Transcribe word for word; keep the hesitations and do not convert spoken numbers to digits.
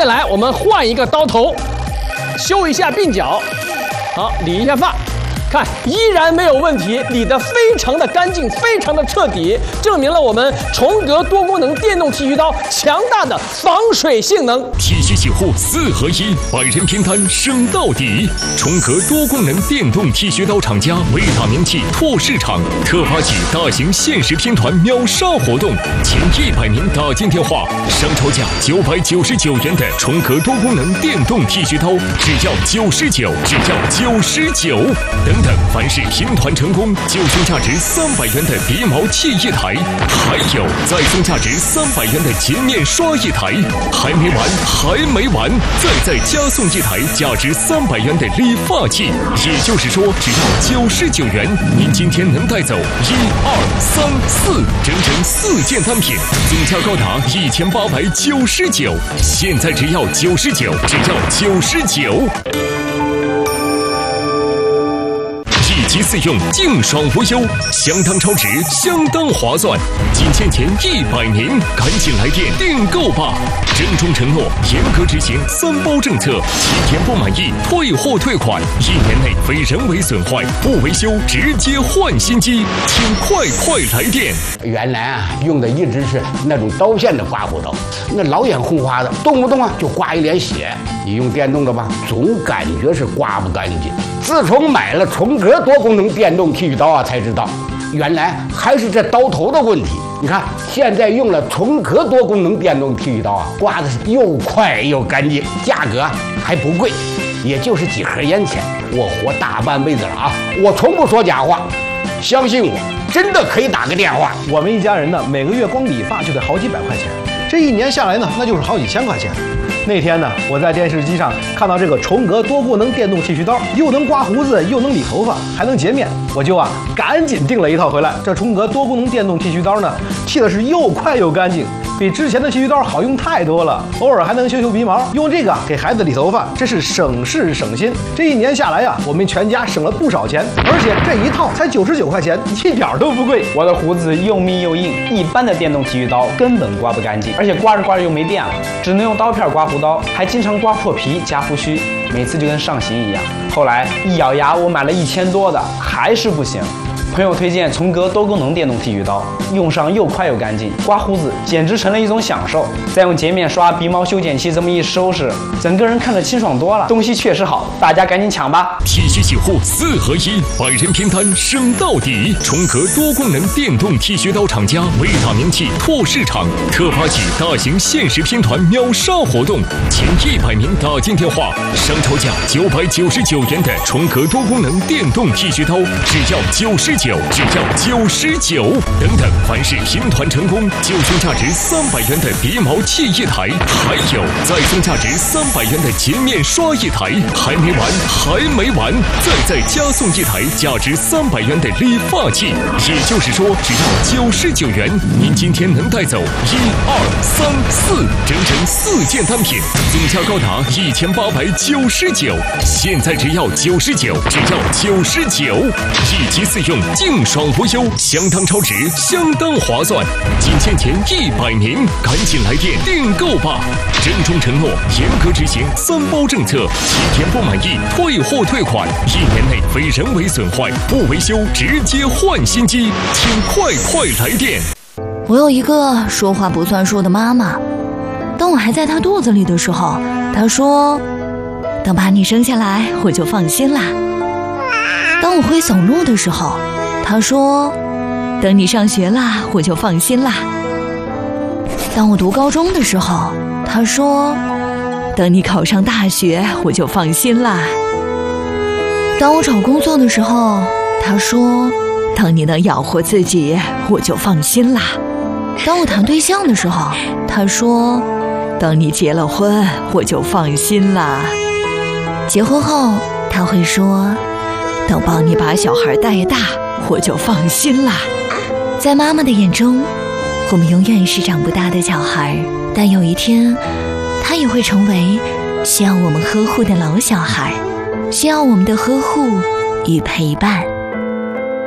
下来我们换一个刀头，修一下鬓角，好，理一下发。 看，依然没有问题，理得非常的干净，非常的彻底，证明了我们重格多功能电动剃须刀强大的防水性能。 剃须洗护四合一，百人拼单升到底。重格多功能电动剃须刀厂家为打名气拓市场，特发起大型限时拼团秒杀活动，前一百名打进电话，上超价九百九十九元的重格多功能电动剃须刀，只要九十九，只要九十九。等。 等，凡是拼团成功，就送价值三百元的鼻毛器一台，还有再送价值三百元的洁面刷一台，还没完，还没完，再再加送一台价值三百元的理发器。也就是说，只要九十九元，您今天能带走一二三四，整整四件单品，总价高达一千八百九十九。现在只要九十九，只要九十九。 一机四用，净爽无忧，相当超值，相当划算。仅限前一百名，赶紧来电订购吧！郑重承诺，严格执行三包政策，七天不满意退货退款，一年内非人为损坏不维修直接换新机，请快快来电！ 原来啊，用的一直是那种刀片的刮胡刀，那老眼红花的，动不动啊就刮一脸血。你用电动的吧，总感觉是刮不干净。自从买了重格多功能电动剃须刀啊，才知道原来还是这刀头的问题。你看，现在用了重格多功能电动剃须刀啊，刮的是又快又干净，价格还不贵，也就是几盒烟钱。我活大半辈子了啊，我从不说假话，相信我，真的可以打个电话。 我们一家人呢，每个月光理发就得好几百块钱，这一年下来呢，那就是好几千块钱。 那天呢，我在电视机上看到这个重格多功能电动剃须刀，又能刮胡子，又能理头发，还能洁面，我就啊赶紧订了一套回来。这重格多功能电动剃须刀呢，剃的是又快又干净，比之前的剃须刀好用太多了。偶尔还能修修鼻毛，用这个给孩子理头发，这是省事省心。这一年下来呀、啊，我们全家省了不少钱，而且这一套才九十九块钱，一点都不贵。 我的胡子又密又硬，一般的电动剃须刀根本刮不干净，而且刮着刮着又没电了，只能用刀片刮胡刀，还经常刮破皮加胡须，每次就跟上刑一样。后来一咬牙，我买了一千多的，还是不行。朋友推荐重格多功能电动剃须刀，用上又快又干净，刮胡子简直成了一种享受。再用洁面刷、鼻毛修剪器这么一收拾，整个人看着清爽多了。东西确实好，大家赶紧抢吧！ 剃须洗护四合一，百人拼单升到底。重格多功能电动剃须刀厂家为打名气拓市场，特发起大型限时拼团秒杀活动，前一百名打进电话，上超价九百九十九元的重格多功能电动剃须刀，只要九十九。只要九十九，等等，凡是拼团成功，就送价值三百元的鼻毛器一台，还有再送价值三百元的洁面刷一台，还没完，还没完，再再加送一台价值三百元的理发器。也就是说，只要九十九元，您今天能带走一二三四，整整四件单品，总价高达一千八百九十九。现在只要九十九，只要九十九，一机四用。净爽无忧，相当超值，相当划算。仅限前一百名，赶紧来电订购吧！郑重承诺，严格执行三包政策，七天不满意退货退款，一年内非人为损坏不维修直接换新机，请快快来电！ 我有一个说话不算数的妈妈，当我还在她肚子里的时候，她说：“等把你生下来，我就放心啦。”当我会走路的时候，他说：“等你上学啦，我就放心啦。”当我读高中的时候，他说：“等你考上大学，我就放心啦。”当我找工作的时候，他说：“等你能养活自己，我就放心啦。”当我谈对象的时候，他说：“等你结了婚，我就放心啦。”结婚后，他会说：“等帮你把小孩带大，我就放心啦。”在妈妈的眼中，我们永远是长不大的小孩，但有一天，他也会成为需要我们呵护的老小孩，需要我们的呵护与陪伴。